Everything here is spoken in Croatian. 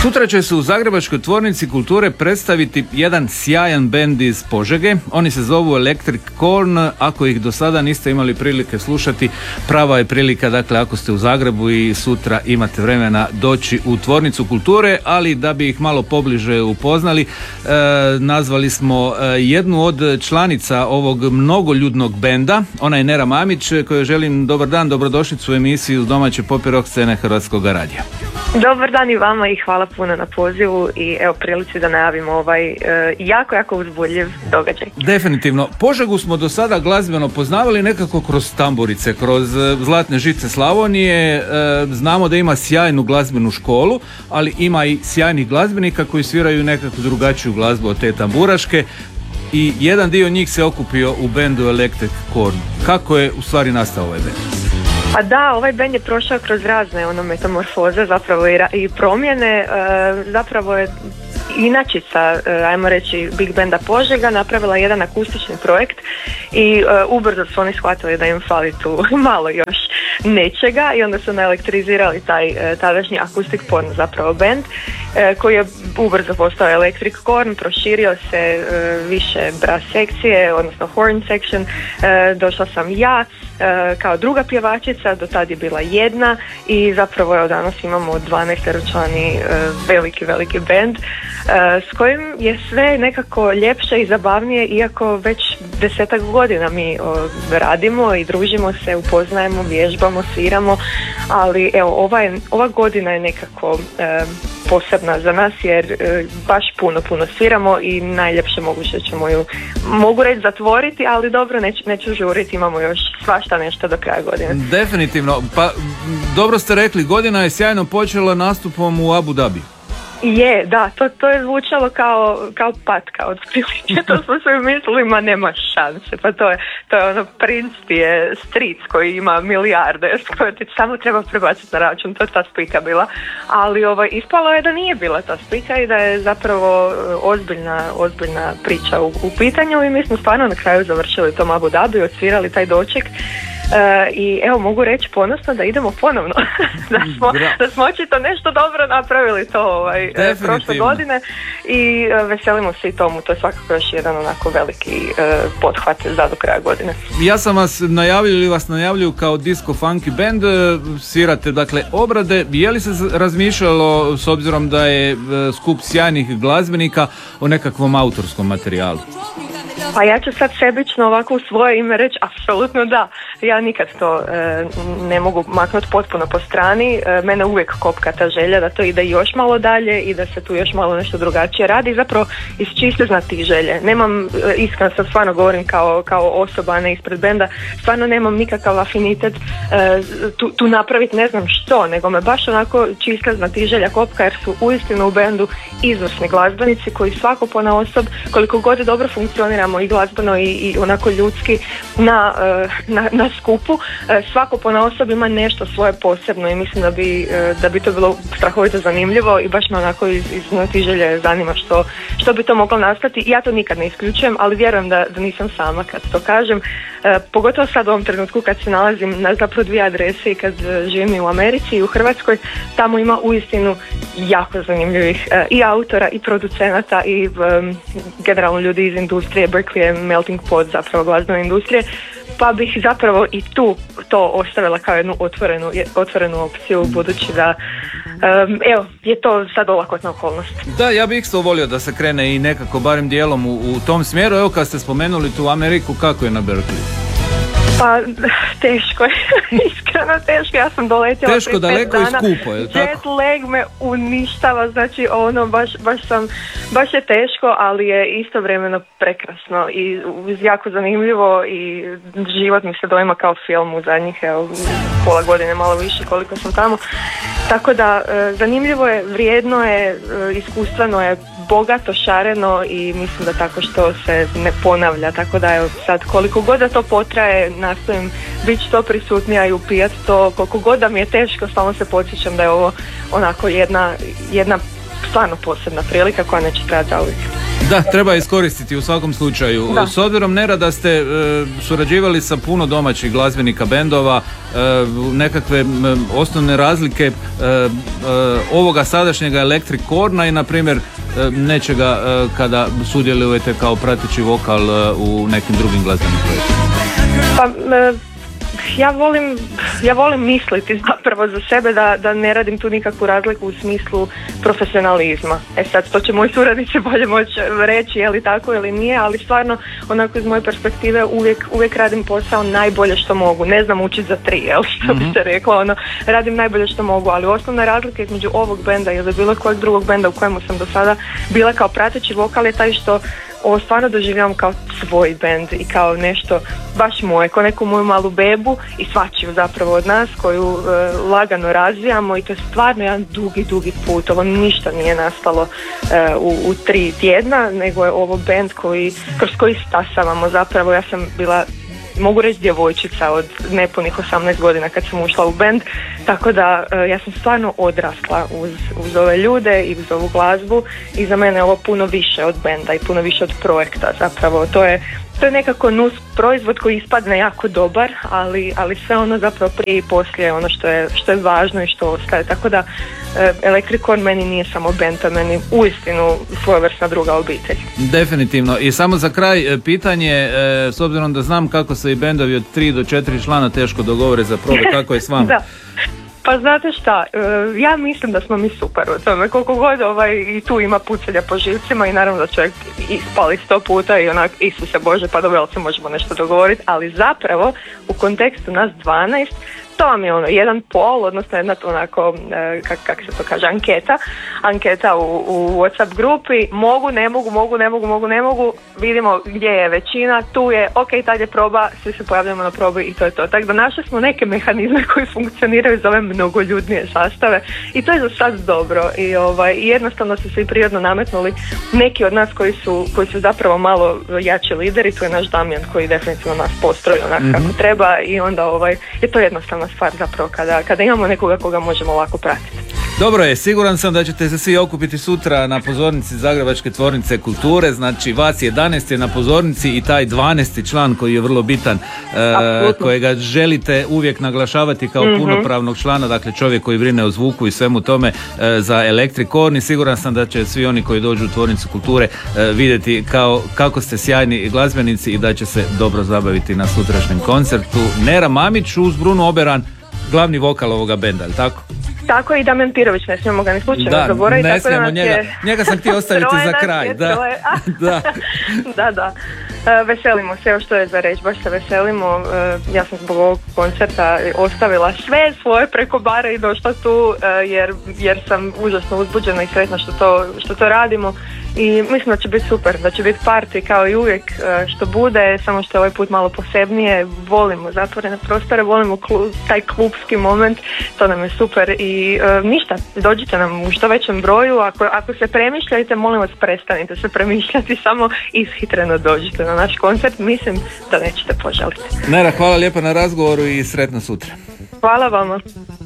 Sutra će se u Zagrebačkoj tvornici kulture predstaviti jedan sjajan bend iz Požege. Oni se zovu Electric Corn. Ako ih do sada niste imali prilike slušati, prava je prilika, dakle, ako ste u Zagrebu i sutra imate vremena doći u tvornicu kulture, ali da bi ih malo pobliže upoznali, nazvali smo jednu od članica ovog mnogoljudnog benda. Ona je Nera Mamić, kojoj želim dobar dan, dobrodošlicu u emisiju domaće pop i rock scene Hrvatskog radija. Dobar dan i vama i hvala puno na pozivu i evo prilici da najavimo ovaj jako uzbudljiv događaj. Definitivno. Požegu smo do sada glazbeno poznavali nekako kroz tamburice, kroz Zlatne žice Slavonije. Znamo da ima sjajnu glazbenu školu, ali ima i sjajnih glazbenika koji sviraju nekako drugačiju glazbu od te tamburaške i jedan dio njih se okupio u bendu Electric Corn. Kako je u stvari nastao ovaj bend? Pa da, ovaj bend je prošao kroz razne metamorfoze zapravo i promjene. Zapravo je inačica, ajmo reći, Big Benda Požega napravila jedan akustični projekt i ubrzo su oni shvatili da im fali tu malo još nečega i onda su naelektrizirali taj tadašnji Acoustic Porn zapravo band koji je ubrzo postao Electric Corn, proširio se više brass sekcije, odnosno horn section, došla sam ja kao druga pjevačica, do tad je bila jedna i zapravo evo danas imamo 12-člani veliki band s kojim je sve nekako ljepše i zabavnije, iako već 10 godina mi radimo i družimo se, upoznajemo, vježbamo, sviramo, ali evo ova godina je nekako posebna za nas jer baš puno sviramo i najljepše moguće ćemo ju, mogu reći, zatvoriti, ali dobro, neću žuriti, imamo još svašta nešto do kraja godine. Definitivno, pa dobro ste rekli, godina je sjajno počela nastupom u Abu Dhabi. Je, da, to je zvučalo kao patka od prilike, to smo sve mislili, ma nema šanse, pa to je ono, princ je stric koji ima milijarde s koje ti samo treba prebaciti na račun, to je ta spika bila, ali ispalo je da nije bila ta spika i da je zapravo ozbiljna priča u pitanju i mi smo stvarno na kraju završili tom Abu Dhabi, odsvirali taj doček. I evo mogu reći ponosno da idemo ponovno da smo očito nešto dobro napravili to prošle godine i veselimo se i tomu, to je svakako još jedan onako veliki pothvat do kraja godine. Ja sam vas najavljuju kao disco funky band, svirate dakle obrade, je li se razmišljalo s obzirom da je skup sjajnih glazbenika o nekakvom autorskom materijalu? Pa ja ću sad sebično ovako u svoje ime reći apsolutno da. Ja nikad to ne mogu maknuti potpuno po strani. Mene uvijek kopka ta želja da to ide još malo dalje i da se tu još malo nešto drugačije radi. I zapravo iz čiste tih želje. Nemam, iskreno sad stvarno govorim kao osoba, ne ispred benda, stvarno nemam nikakav afinitet tu napraviti ne znam što, nego me baš onako čista tih želja kopka jer su uistinu u bendu izvrsni glazbenici koji svako ponaosob, koliko god dobro funkcioniramo i glazbeno i onako ljudski na skupu, svako ponaosob ima nešto svoje posebno i mislim da bi to bilo strahovito zanimljivo i baš me onako iz tih želje zanima što bi to moglo nastati. Ja to nikad ne isključujem, ali vjerujem da nisam sama kad to kažem, pogotovo sad u ovom trenutku kad se nalazim na zapravo 2 adrese i kad živim i u Americi i u Hrvatskoj, tamo ima uistinu jako zanimljivih i autora i producenata i generalno ljudi iz industrije. Berkeley je melting pot zapravo glazbene industrije, pa bih zapravo i tu to ostavila kao jednu otvorenu opciju, budući da je to sad olakotna okolnost. Da, ja bih isto volio da se krene i nekako barem dijelom u tom smjeru. Evo kad ste spomenuli tu Ameriku, kako je na Berkeley? Pa teško je, iskreno teško, ja sam doletjela teško, daleko i skupo, je li tako? Jet lag me uništava, znači ono baš je teško, ali je istovremeno prekrasno i jako zanimljivo i život mi se doima kao film u zadnjih pola godine, malo više koliko sam tamo, tako da zanimljivo je, vrijedno je, iskustveno je, bogato, šareno i mislim da tako što se ne ponavlja, tako da evo sad koliko god da to potraje nastojim biti što prisutnija i upijati to, koliko god da mi je teško, samo se podsjećam da je ovo onako jedna stvarno posebna prilika koja neće trajati zauvijek. Da, treba iskoristiti u svakom slučaju. Da. S obzirom, Nera, da ste surađivali sa puno domaćih glazbenika, bendova, nekakve osnovne razlike ovoga sadašnjega Electric Corna i na primjer nečega kada sudjelujete kao prateći vokal u nekim drugim glazbenim projektima. Pa, ja volim misliti zapravo za sebe da ne radim tu nikakvu razliku u smislu profesionalizma. Sad, to će moji suradnici bolje moći reći je li tako ili nije, ali stvarno onako iz moje perspektive uvijek radim posao najbolje što mogu. Ne znam učiti za 3, jel, što bi se reklo, radim najbolje što mogu, ali osnovna razlika između ovog benda ili bilo kojeg drugog benda u kojemu sam do sada bila kao prateći vokal je taj što ovo stvarno doživljavam kao svoj bend i kao nešto baš moje, kao neku moju malu bebu i svačiju zapravo od nas koju lagano razvijamo i to je stvarno jedan dugi put. Ovo ništa nije nastalo u 3 tjedna, nego je ovo bend kroz koji stasavamo zapravo. Ja sam bila, mogu reći, djevojčica od nepunih 18 godina kad sam ušla u bend, tako da ja sam stvarno odrasla uz ove ljude i uz ovu glazbu i za mene je ovo puno više od benda i puno više od projekta zapravo. To je nekako nus proizvod koji ispadne jako dobar, ali sve ono zapravo prije i poslije ono što je važno i što ostaje, tako da Electric Corn meni nije samo bend, to je meni uistinu svojevrsna druga obitelj. Definitivno. I samo za kraj pitanje, s obzirom da znam kako se i bendovi od 3 do 4 člana teško dogovore za probe, kako je s vama? Da. Pa znate šta, ja mislim da smo mi super u tome, koliko god i tu ima pucelja po živcima i naravno da čovjek ispali 100 puta i onak, Isuse Bože, pa dobro, se možemo nešto dogovoriti, ali zapravo u kontekstu nas 12, to vam je jedan pol, odnosno jedna onako, kak se to kaže, anketa u WhatsApp grupi, mogu, ne mogu, vidimo gdje je većina, tu je, ok, tad je proba, svi se pojavljamo na probi i to je to. Tako da našli smo neke mehanizme koji funkcioniraju za ove mnogoljudnije sastave i to je za sad dobro i jednostavno su se i prirodno nametnuli neki od nas koji su zapravo malo jači lideri, tu je naš Damjan koji definitivno nas postroji onako kako treba i onda je to jednostavno stvar zapravo kada imamo nekoga koga možemo lako pratiti. Dobro je, siguran sam da ćete se svi okupiti sutra na pozornici Zagrebačke tvornice kulture, znači vas 11 je na pozornici i taj 12. član koji je vrlo bitan, kojega želite uvijek naglašavati kao punopravnog člana, dakle čovjek koji brine o zvuku i svemu tome za Electric Corn i siguran sam da će svi oni koji dođu u tvornicu kulture vidjeti kako ste sjajni glazbenici i da će se dobro zabaviti na sutrašnjem koncertu. Nera Mamić uz Brunu Oberan, glavni vokal ovoga benda, ali tako? Tako i Damjan Pirović, ne smijemo ga ni slučajno zaboraviti. Ne smijemo njega sam htio ostaviti za kraj. Da. Veselimo se, što je za reći, baš se veselimo. Ja sam zbog ovog koncerta ostavila sve svoje preko bara i došla tu jer sam užasno uzbuđena i sretna što to radimo. I mislim da će biti super, da će biti party kao i uvijek što bude, samo što je ovaj put malo posebnije. Volimo zatvorene prostore, volimo taj klubski moment, to nam je super i ništa, dođite nam u što većem broju, ako se premišljajte, molim vas prestanite se premišljati, samo ishitreno dođite na naš koncert, mislim da nećete požaliti. Nera, hvala lijepa na razgovoru i sretno sutra. Hvala vama.